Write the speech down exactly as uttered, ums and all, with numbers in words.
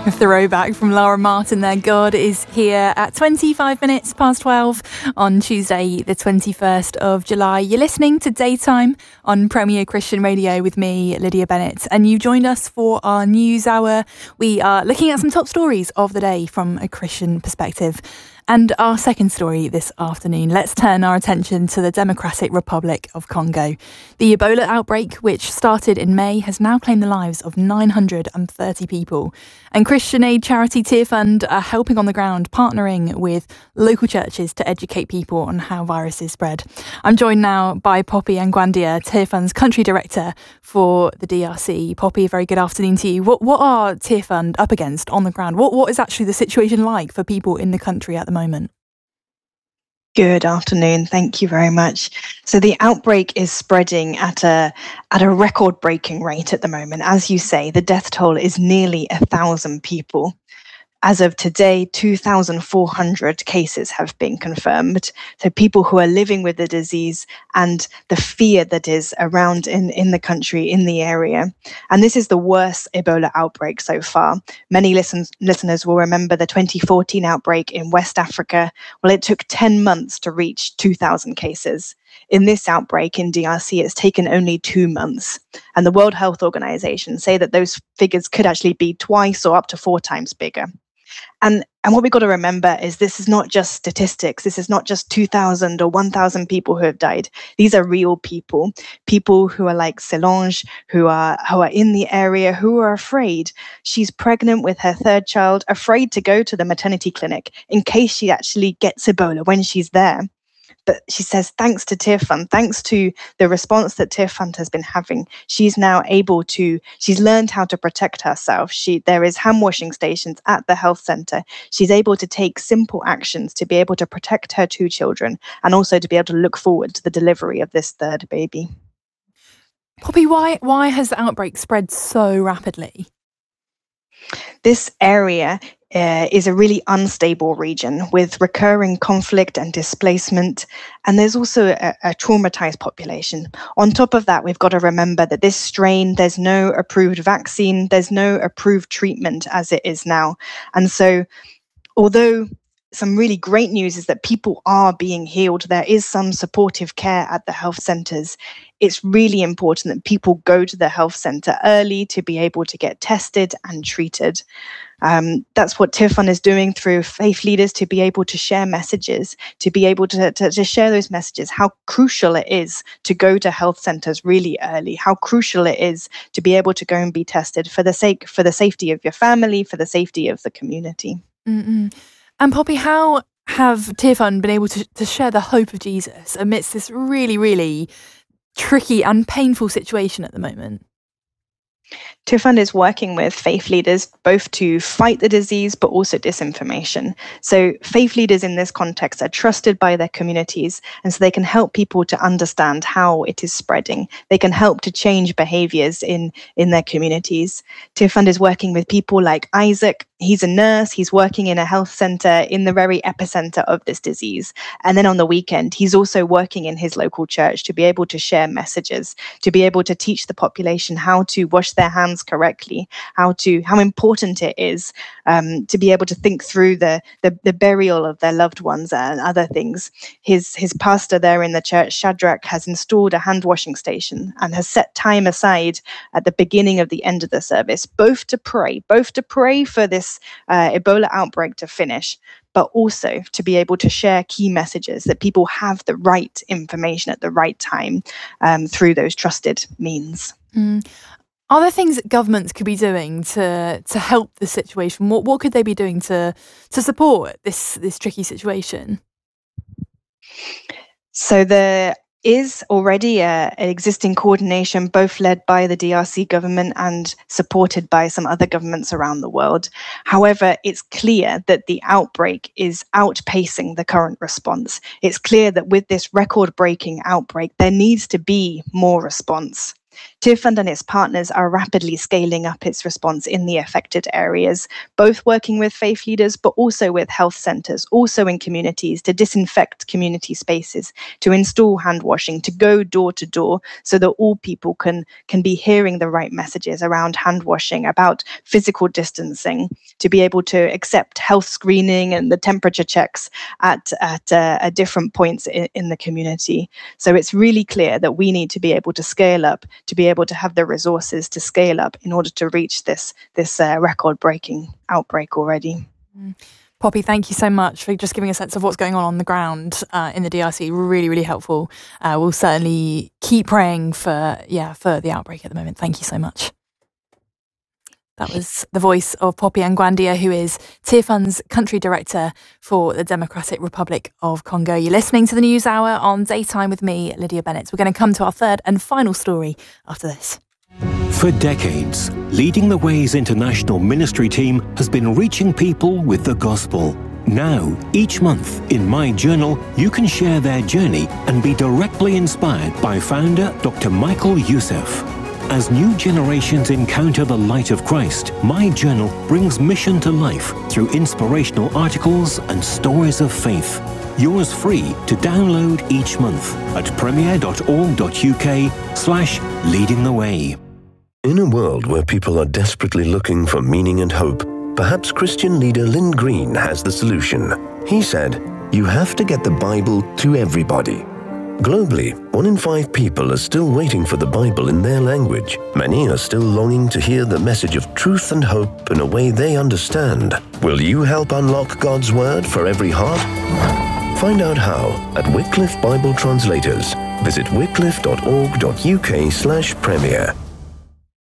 A throwback from Laura Martin there. God is here at twenty-five minutes past twelve on Tuesday, the twenty-first of July. You're listening to Daytime on Premier Christian Radio with me, Lydia Bennett, and you joined us for our news hour. We are looking at some top stories of the day from a Christian perspective. And our second story this afternoon, let's turn our attention to the Democratic Republic of Congo. The Ebola outbreak, which started in May, has now claimed the lives of nine hundred thirty people. And Christian aid charity Tearfund are helping on the ground, partnering with local churches to educate people on how viruses spread. I'm joined now by Poppy Angwandia, Tearfund's country director for the D R C. Poppy, a very good afternoon to you. What what are Tearfund up against on the ground? What what is actually the situation like for people in the country at the moment? Good afternoon. Thank you very much. So the outbreak is spreading at a at a record-breaking rate at the moment. As you say, the death toll is nearly a thousand people. As of today, two thousand four hundred cases have been confirmed. So people who are living with the disease and the fear that is around in, in the country, in the area. And this is the worst Ebola outbreak so far. Many listen, listeners will remember the twenty fourteen outbreak in West Africa. Well, it took ten months to reach two thousand cases. In this outbreak in D R C, it's taken only two months. And the World Health Organization say that those figures could actually be twice or up to four times bigger. And and what we've got to remember is this is not just statistics. This is not just two thousand or one thousand people who have died. These are real people, people who are like Solange, who are who are in the area, who are afraid. She's pregnant with her third child, afraid to go to the maternity clinic in case she actually gets Ebola when she's there. But she says, thanks to Tearfund, thanks to the response that Tearfund has been having, she's now able to, she's learned how to protect herself. She, there is hand washing stations at the health centre. She's able to take simple actions to be able to protect her two children and also to be able to look forward to the delivery of this third baby. Poppy, why, why has the outbreak spread so rapidly? This area uh, is a really unstable region with recurring conflict and displacement. And there's also a, a traumatized population. On top of that, we've got to remember that this strain, there's no approved vaccine, there's no approved treatment as it is now. And so, although some really great news is that people are being healed, there is some supportive care at the health centres. It's really important that people go to the health centre early to be able to get tested and treated. Um, that's what Tearfund is doing through faith leaders, to be able to share messages, to be able to, to, to share those messages, how crucial it is to go to health centres really early, how crucial it is to be able to go and be tested for the sake, for the safety of your family, for the safety of the community. Mm-mm. And Poppy, how have Tearfund been able to, to share the hope of Jesus amidst this really, really tricky and painful situation at the moment? Tearfund is working with faith leaders both to fight the disease but also disinformation. So faith leaders in this context are trusted by their communities, and so they can help people to understand how it is spreading. They can help to change behaviors in, in their communities. Tearfund is working with people like Isaac. He's a nurse. He's working in a health center in the very epicenter of this disease. And then on the weekend, he's also working in his local church to be able to share messages, to be able to teach the population how to wash their hands correctly, how to how important it is um, to be able to think through the, the the burial of their loved ones and other things. His his pastor there in the church, Shadrach, has installed a hand washing station and has set time aside at the beginning of the end of the service, both to pray, both to pray for this uh, Ebola outbreak to finish, but also to be able to share key messages that people have the right information at the right time um, through those trusted means. Mm. Are there things that governments could be doing to to help the situation? What what could they be doing to to support this this tricky situation? So there is already a, an existing coordination, both led by the D R C government and supported by some other governments around the world. However, it's clear that the outbreak is outpacing the current response. It's clear that with this record-breaking outbreak, there needs to be more response. Tearfund and its partners are rapidly scaling up its response in the affected areas, both working with faith leaders, but also with health centres, also in communities, to disinfect community spaces, to install hand washing, to go door to door, so that all people can, can be hearing the right messages around hand washing, about physical distancing, to be able to accept health screening and the temperature checks at, at, uh, at different points in, in the community. So it's really clear that we need to be able to scale up, to be able to have the resources to scale up in order to reach this, this uh, record-breaking outbreak already. Mm. Poppy, thank you so much for just giving a sense of what's going on on the ground uh, in the D R C. Really, really helpful. Uh, we'll certainly keep praying for, yeah, for the outbreak at the moment. Thank you so much. That was the voice of Poppy Angwandia, who is Tearfund's country director for the Democratic Republic of Congo. You're listening to the News Hour on Daytime with me, Lydia Bennett. We're going to come to our third and final story after this. For decades, Leading the Way's international ministry team has been reaching people with the gospel. Now, each month, in My Journal, you can share their journey and be directly inspired by founder Doctor Michael Youssef. As new generations encounter the light of Christ, My Journal brings mission to life through inspirational articles and stories of faith. Yours free to download each month at premier.org.uk slash leading the way. In a world where people are desperately looking for meaning and hope, perhaps Christian leader Lynn Green has the solution. He said, "You have to get the Bible to everybody." Globally, one in five people are still waiting for the Bible in their language. Many are still longing to hear the message of truth and hope in a way they understand. Will you help unlock God's Word for every heart? Find out how at Wycliffe Bible Translators. Visit wycliffe.org.uk slash premier.